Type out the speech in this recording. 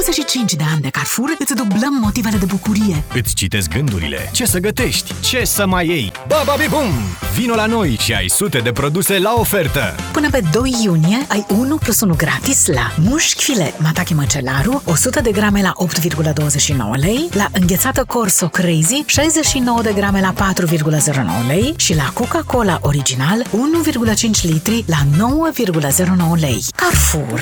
25 de ani de Carrefour îți dublăm motivele de bucurie. Îți citesc gândurile. Ce să gătești? Ce să mai iei? Bababi-bum! Vino la noi și ai sute de produse la ofertă! Până pe 2 iunie ai 1+1 gratis la mușchi filet Mataki Măcelaru 100 de grame la 8,29 lei, la înghețată Corso Crazy 69 de grame la 4,09 lei și la Coca-Cola Original 1,5 litri la 9,09 lei. Carrefour.